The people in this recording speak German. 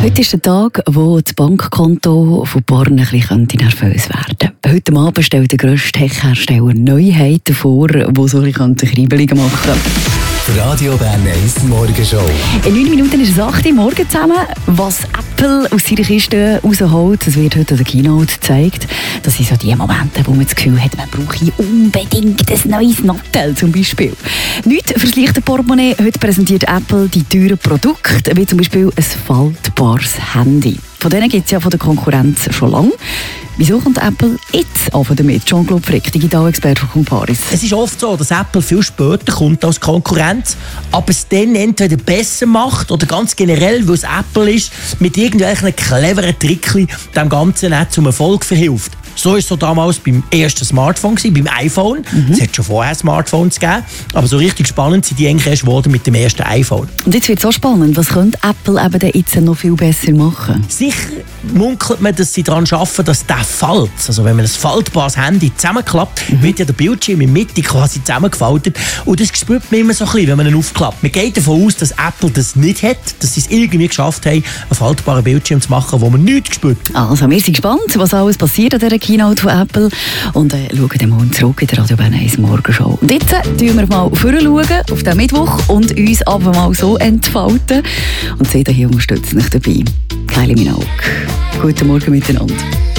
Heute ist der Tag, wo das Bankkonto von Born ein bisschen nervös werden könnte. Heute Abend stellt der grösste Tech-Hersteller Neuheiten vor, die so ein bisschen Kribbelungen machen können. Radio Bern 1 Morgenshow. In 9 Minuten ist es 8 Uhr morgen zusammen. Was Apple aus seiner Kiste rausholt, das wird heute an der Keynote gezeigt. Das sind so die Momente, wo man das Gefühl hat, man braucht unbedingt ein neues Nattel zum Beispiel. Nicht fürs leichte Portemonnaie. Heute präsentiert Apple die teuren Produkte, wie zum Beispiel ein faltbares Handy. Von denen gibt es ja von der Konkurrenz schon lange. Wieso kommt Apple jetzt damit? Jean-Claude Frick, Digitalexperte von Comparis. Es ist oft so, dass Apple viel später kommt als Konkurrenz, aber es dann entweder besser macht oder ganz generell, weil es Apple ist, mit irgendwelchen cleveren Trickchen dem Ganzen nicht zum Erfolg verhilft. So war es so damals beim ersten Smartphone, beim iPhone. Es hat schon vorher Smartphones gegeben, aber so richtig spannend sind die eigentlich erst geworden mit dem ersten iPhone. Und jetzt wird es so spannend. Was könnte Apple eben dann jetzt noch viel besser machen? Sicher munkelt man, dass sie daran arbeiten, dass der Falz, also wenn man ein faltbares Handy zusammenklappt, wird ja der Bildschirm in der Mitte quasi zusammengefaltet. Und das spürt man immer so ein bisschen, wenn man ihn aufklappt. Man geht davon aus, dass Apple das nicht hat, dass sie es irgendwie geschafft haben, einen faltbaren Bildschirm zu machen, wo man nichts spürt. Also, wir sind gespannt, was alles passiert an dieser Keynote von Apple und schauen dann morgen zurück in der Radio Bern 1 Morgenshow. Und jetzt schauen wir mal vorschauen auf den Mittwoch und uns aber mal so entfalten. Und Sie hier unterstützen mich dabei. Kylie Minogue. Guten Morgen miteinander.